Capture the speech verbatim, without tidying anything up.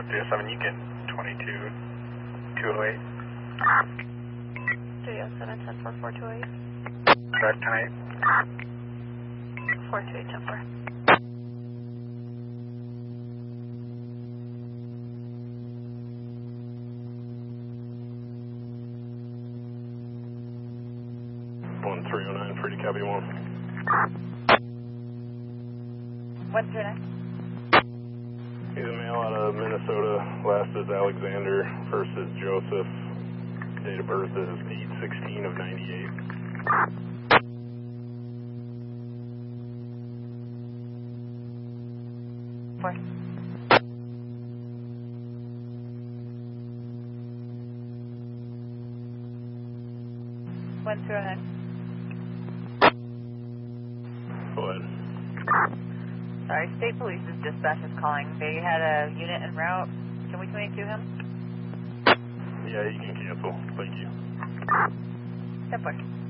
three oh seven, you get twenty-two, two oh eight. three oh seven, ten four, four two eight. Correct, ten eight. four two eight, ten four. one three oh nine, pretty copy one. one three nine. He's a male out of Minnesota. Last is Alexander. First is Joseph. Date of birth is eight sixteen of ninety-eight. Four. one three oh nine. Go ahead. Sorry, State Police's dispatch is calling. They had a unit en route. Can we twenty-two him? Yeah, you can cancel. Thank you. ten four.